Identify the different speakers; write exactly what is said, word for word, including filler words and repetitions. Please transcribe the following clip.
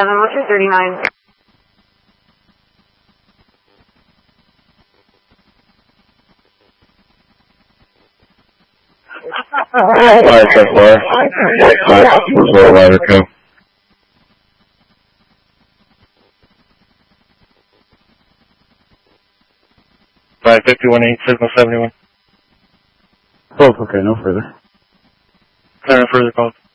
Speaker 1: seven, what's your thirty-nine?
Speaker 2: Alright, so far. Alright, we'll let her go. five fifty-one eight, signal seventy-one.
Speaker 3: Oh, okay, no further.
Speaker 2: No further calls.